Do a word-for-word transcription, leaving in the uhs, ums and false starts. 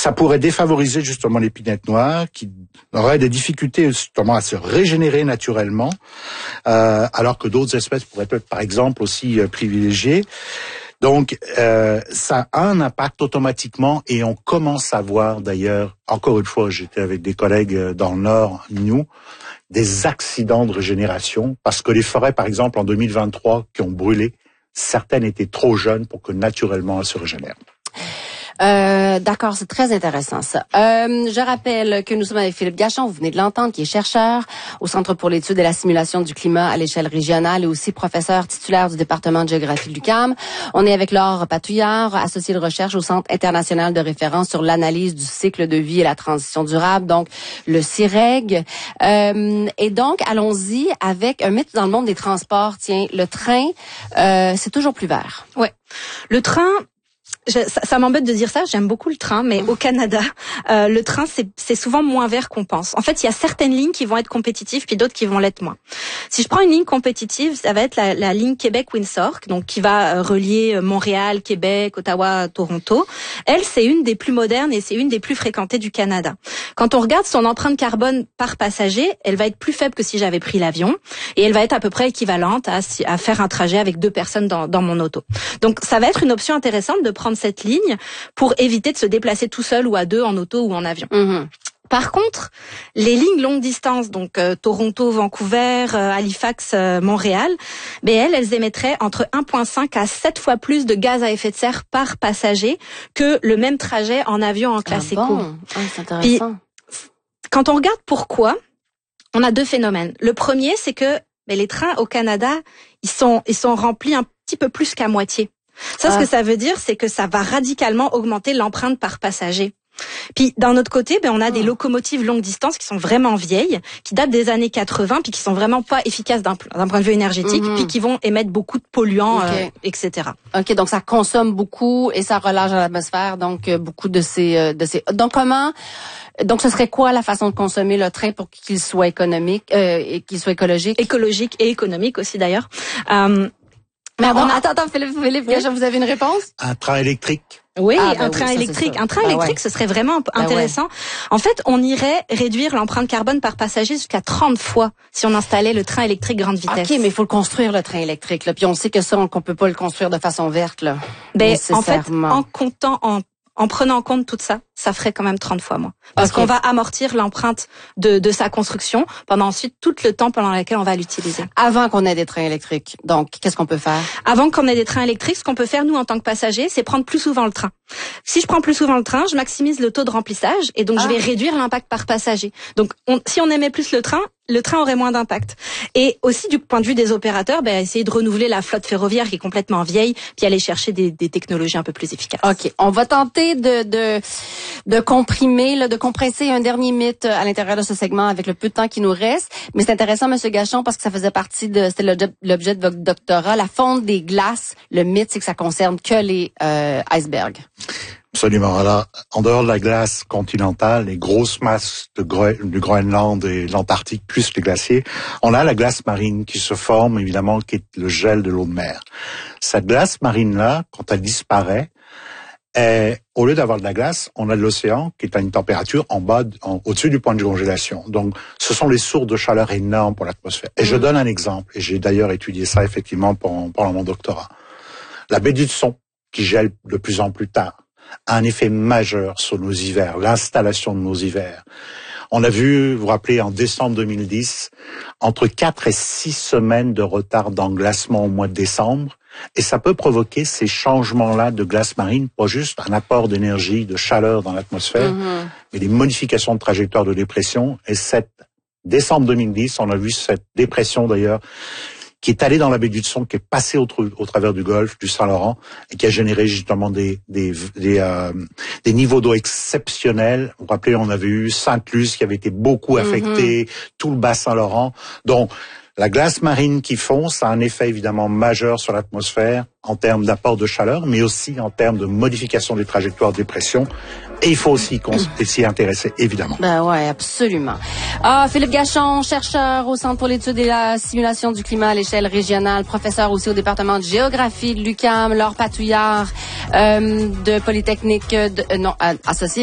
ça pourrait défavoriser justement les pinettes noires qui auraient des difficultés justement à se régénérer naturellement, euh, alors que d'autres espèces pourraient être par exemple aussi euh, privilégiées. Donc, euh, ça a un impact automatiquement et on commence à voir d'ailleurs, encore une fois, j'étais avec des collègues dans le Nord, nous, des accidents de régénération parce que les forêts, par exemple, en deux mille vingt-trois, qui ont brûlé, certaines étaient trop jeunes pour que naturellement elles se régénèrent. Euh, d'accord, c'est très intéressant ça. Euh, je rappelle que nous sommes avec Philippe Gachon, vous venez de l'entendre, qui est chercheur au Centre pour l'étude et la simulation du climat à l'échelle régionale et aussi professeur titulaire du département de géographie de l'U Q A M. On est avec Laure Patouillard, associée de recherche au Centre international de référence sur l'analyse du cycle de vie et la transition durable, donc le CIREG. Euh, et donc, allons-y avec un mythe dans le monde des transports. Tiens, le train, euh, c'est toujours plus vert. Ouais, le train... Je, ça, ça m'embête de dire ça, j'aime beaucoup le train, mais au Canada, euh, le train, c'est, c'est souvent moins vert qu'on pense. En fait, il y a certaines lignes qui vont être compétitives, puis d'autres qui vont l'être moins. Si je prends une ligne compétitive, ça va être la, la ligne Québec-Windsor, donc qui va relier Montréal, Québec, Ottawa, Toronto. Elle, c'est une des plus modernes et c'est une des plus fréquentées du Canada. Quand on regarde son empreinte carbone par passager, elle va être plus faible que si j'avais pris l'avion, et elle va être à peu près équivalente à, à faire un trajet avec deux personnes dans, dans mon auto. Donc, ça va être une option intéressante de prendre cette ligne pour éviter de se déplacer tout seul ou à deux en auto ou en avion. Mmh. Par contre, les lignes longue distance, donc euh, Toronto, Vancouver, euh, Halifax, euh, Montréal, ben elles, elles émettraient entre un virgule cinq à sept fois plus de gaz à effet de serre par passager que le même trajet en avion en classe ah éco. Bon? Ah, c'est intéressant. Puis, quand on regarde pourquoi, on a deux phénomènes. Le premier, c'est que ben, les trains au Canada, ils sont ils sont remplis un petit peu plus qu'à moitié. Ça, ah. ce que ça veut dire, c'est que ça va radicalement augmenter l'empreinte par passager. Puis d'un autre côté, ben on a oh. des locomotives longue distance qui sont vraiment vieilles, qui datent des années quatre-vingts, puis qui sont vraiment pas efficaces d'un, d'un point de vue énergétique, mm-hmm. puis qui vont émettre beaucoup de polluants, okay. euh, et cetera. Ok, donc ça consomme beaucoup et ça relâche dans l'atmosphère, donc euh, beaucoup de ces, euh, de ces. Donc comment Donc, ce serait quoi la façon de consommer le train pour qu'il soit économique euh, et qu'il soit écologique, écologique et économique aussi d'ailleurs. Euh, Pardon, on... attends, attends, Philippe, Philippe, oui. Vous avez une réponse? Un train électrique. Oui, ah, un ben train oui, ça, électrique. Un train ben électrique, ouais. ce serait vraiment intéressant. Ben ouais. En fait, on irait réduire l'empreinte carbone par passager jusqu'à trente fois si on installait le train électrique grande vitesse. Ok, mais il faut le construire, le train électrique, là. Puis on sait que ça, on, qu'on peut pas le construire de façon verte, là. Ben, en fait, en comptant, en En prenant en compte tout ça, ça ferait quand même trente fois moins. Parce okay. qu'on va amortir l'empreinte de, de sa construction pendant ensuite tout le temps pendant lequel on va l'utiliser. Avant qu'on ait des trains électriques. Donc, qu'est-ce qu'on peut faire? Avant qu'on ait des trains électriques, ce qu'on peut faire, nous, en tant que passagers, c'est prendre plus souvent le train. Si je prends plus souvent le train, je maximise le taux de remplissage et donc ah. je vais réduire l'impact par passager. Donc, on, si on aimait plus le train, le train aurait moins d'impact. Et aussi, du point de vue des opérateurs, ben, essayer de renouveler la flotte ferroviaire qui est complètement vieille, puis aller chercher des, des technologies un peu plus efficaces. OK. On va tenter de, de, de comprimer, là, de compresser un dernier mythe à l'intérieur de ce segment avec le peu de temps qui nous reste. Mais c'est intéressant, M. Gachon, parce que ça faisait partie de, c'était l'objet, l'objet de votre doctorat. La fonte des glaces, le mythe, c'est que ça concerne que les euh, icebergs. Absolument. Alors, en dehors de la glace continentale, les grosses masses de Gro- du Groenland et l'Antarctique, plus les glaciers, on a la glace marine qui se forme, évidemment, qui est le gel de l'eau de mer. Cette glace marine-là, quand elle disparaît, est, au lieu d'avoir de la glace, on a de l'océan qui est à une température en bas, en, au-dessus du point de congélation. Donc, ce sont les sources de chaleur énormes pour l'atmosphère. Et mmh. je donne un exemple, et j'ai d'ailleurs étudié ça effectivement pendant, pendant mon doctorat. La baie d'Hudson, qui gèle de plus en plus tard, a un effet majeur sur nos hivers, l'installation de nos hivers. On a vu, vous vous rappelez, en décembre deux mille dix, entre quatre et six semaines de retard d'englacement au mois de décembre, et ça peut provoquer ces changements-là de glace marine, pas juste un apport d'énergie, de chaleur dans l'atmosphère, mmh. mais des modifications de trajectoire de dépression. Et cette décembre deux mille dix, on a vu cette dépression d'ailleurs, qui est allé dans la baie d'Hudson, qui est passé au, tr- au travers du golfe, du Saint-Laurent, et qui a généré justement des des des, euh, des niveaux d'eau exceptionnels. Vous vous rappelez, on avait eu Sainte-Luce qui avait été beaucoup affectée, mm-hmm. tout le bas Saint-Laurent. Donc, la glace marine qui fond, ça a un effet évidemment majeur sur l'atmosphère en termes d'apport de chaleur, mais aussi en termes de modification des trajectoires de dépression. Et il faut aussi s'y intéresser, évidemment. Ben ouais, absolument. Ah, Philippe Gachon, chercheur au Centre pour l'étude et la simulation du climat à l'échelle régionale, professeur aussi au département de géographie de l'U Q A M, Laure Patouillard, euh, de Polytechnique, de, euh, non, associé